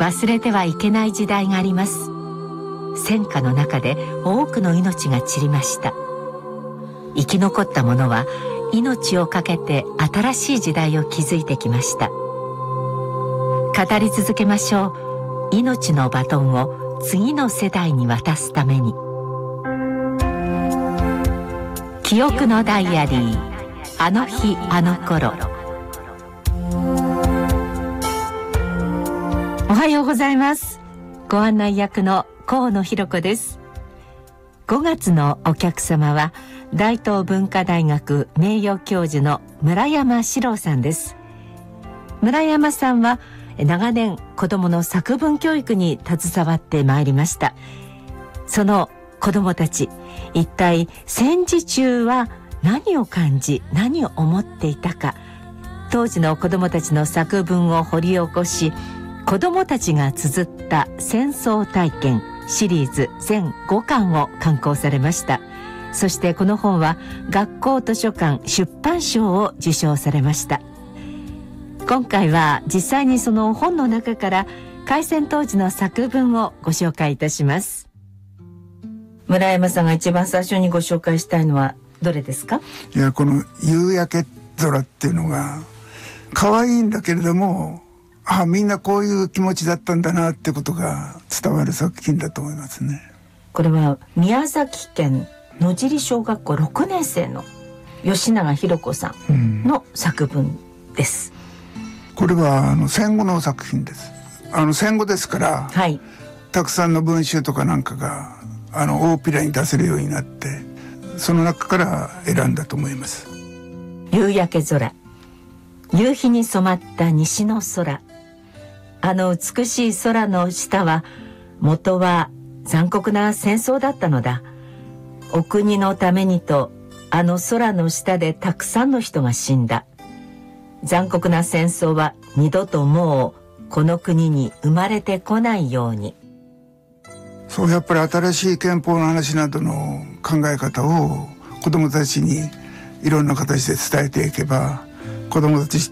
忘れてはいけない時代があります。戦火の中で多くの命が散りました。生き残った者は命を懸けて新しい時代を築いてきました。語り続けましょう。命のバトンを次の世代に渡すために。記憶のダイアリー、あの日あの頃。おはようございます。ご案内役の河野弘子です。5月のお客様は大東文化大学名誉教授の村山史郎さんです。村山さんは長年子どもの作文教育に携わってまいりました。その子どもたち、一体戦時中は何を感じ何を思っていたか、当時の子どもたちの作文を掘り起こし、子どもたちが綴った戦争体験シリーズ全5巻を刊行されました。そしてこの本は学校図書館出版賞を受賞されました。今回は実際にその本の中から開戦当時の作文をご紹介いたします。村山さんが一番最初にご紹介したいのはどれですか？ いや、この夕焼け空っていうのが可愛いんだけれども、みんなこういう気持ちだったんだなってことが伝わる作品だと思いますね。 これは宮崎県野尻小学校6年生の吉永博子さんの作文です。 これは戦後の作品です。戦後ですから、はい、たくさんの文集とかなんかが大っぴらに出せるようになって、その中から選んだと思います。 夕焼け空、夕日に染まった西の空、美しい空の下は元は残酷な戦争だったのだ。お国のためにと空の下でたくさんの人が死んだ。残酷な戦争は二度ともうこの国に生まれてこないように。 そう、やっぱり新しい憲法の話などの考え方を子どもたちにいろんな形で伝えていけば、子どもたち